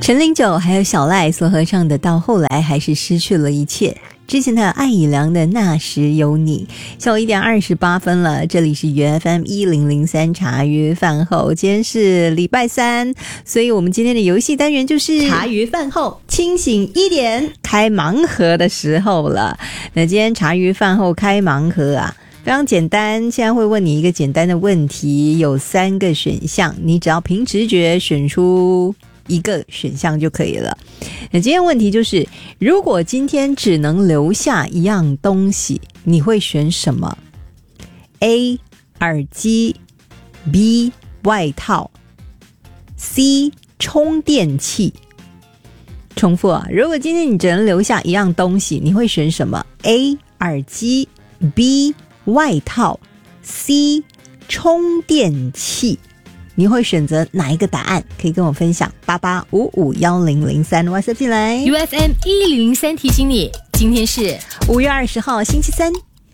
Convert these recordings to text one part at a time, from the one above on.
陈零九还有小赖所合唱的《到后来还是失去了一切》，之前的艾怡良的《那时有你》。下午1点28分了，这里是原 FM 1003茶余饭后，今天是礼拜三，所以我们今天的游戏单元就是茶余饭后清醒1点开盲盒的时候了。那今天茶余饭后开盲盒啊，非常简单，现在会问你一个简单的问题，有3个选项，你只要凭直觉选出一个选项就可以了。那今天问题就是，如果今天只能留下一样东西，你会选什么？ A 耳机， B 外套， C 充电器。重复啊，如果今天你只能留下一样东西，你会选什么？ A 耳机， B 外套， C 充电器。你会选择哪一个答案？可以跟我分享。88551003 WhatsApp 进来。 UFM 1003提醒你，今天是 5月20号星期三。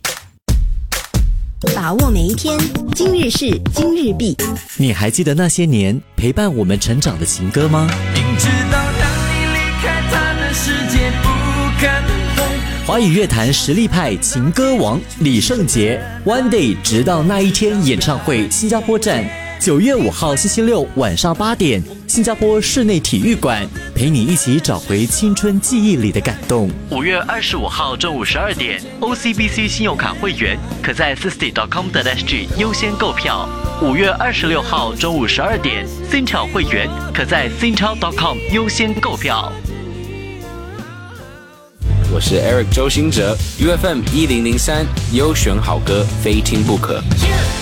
把握每一天，今日事今日毕。 你还记得那些年陪伴我们成长的情歌吗？ 明知道让你离开他的世界不可能。 华语乐坛实力派情歌王李圣杰 One Day 直到那一天演唱会新加坡站，9月5号星期六晚上8点，新加坡室内体育馆，陪你一起找回青春记忆里的感动。5月25号中午12点 ，OCBC 信用卡会员可在 sisti.com.sg 优先购票。5月26号中午12点 ，Singtel 会员可在 singtel.com 优先购票。 我是 Eric 周兴哲 ，UFM 1003优选好歌，非听不可。